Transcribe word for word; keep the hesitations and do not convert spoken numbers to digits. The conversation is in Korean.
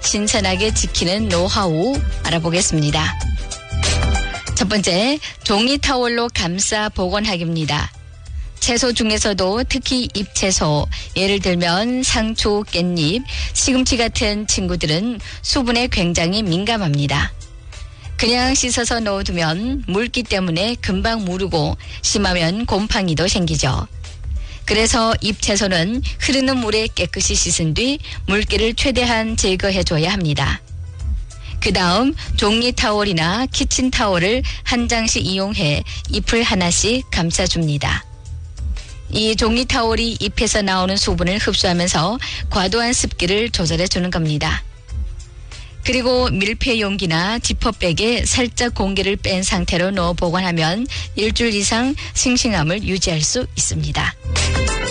신선하게 지키는 노하우 알아보겠습니다. 첫 번째, 종이 타월로 감싸 보관하기입니다. 채소 중에서도 특히 잎채소, 예를 들면 상추, 깻잎, 시금치 같은 친구들은 수분에 굉장히 민감합니다. 그냥 씻어서 넣어두면 물기 때문에 금방 무르고 심하면 곰팡이도 생기죠. 그래서 잎채소는 흐르는 물에 깨끗이 씻은 뒤 물기를 최대한 제거해줘야 합니다. 그 다음 종이 타월이나 키친 타월을 한 장씩 이용해 잎을 하나씩 감싸줍니다. 이 종이 타월이 잎에서 나오는 수분을 흡수하면서 과도한 습기를 조절해 주는 겁니다. 그리고 밀폐 용기나 지퍼백에 살짝 공기를 뺀 상태로 넣어 보관하면 일주일 이상 싱싱함을 유지할 수 있습니다.